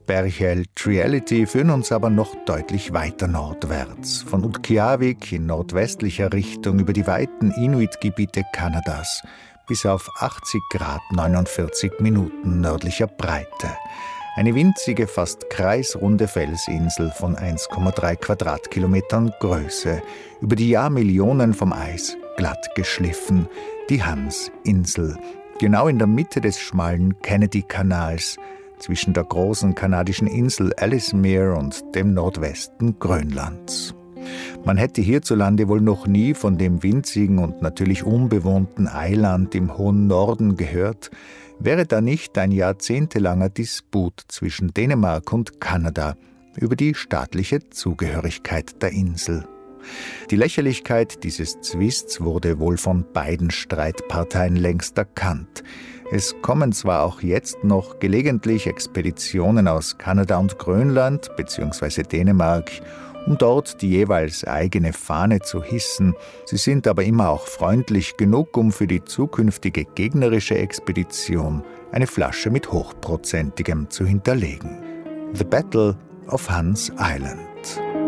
Berchel Triality führen uns aber noch deutlich weiter nordwärts, von Utqiagvik in nordwestlicher Richtung über die weiten Inuit-Gebiete Kanadas bis auf 80 Grad 49 Minuten nördlicher Breite. Eine winzige, fast kreisrunde Felsinsel von 1,3 Quadratkilometern Größe, über die Jahrmillionen vom Eis glatt geschliffen, die Hans-Insel, genau in der Mitte des schmalen Kennedy-Kanals, zwischen der großen kanadischen Insel Ellesmere und dem Nordwesten Grönlands. Man hätte hierzulande wohl noch nie von dem winzigen und natürlich unbewohnten Eiland im hohen Norden gehört, wäre da nicht ein jahrzehntelanger Disput zwischen Dänemark und Kanada über die staatliche Zugehörigkeit der Insel. Die Lächerlichkeit dieses Zwists wurde wohl von beiden Streitparteien längst erkannt. Es kommen zwar auch jetzt noch gelegentlich Expeditionen aus Kanada und Grönland bzw. Dänemark, um dort die jeweils eigene Fahne zu hissen. Sie sind aber immer auch freundlich genug, um für die zukünftige gegnerische Expedition eine Flasche mit Hochprozentigem zu hinterlegen. The Battle of Hans Island.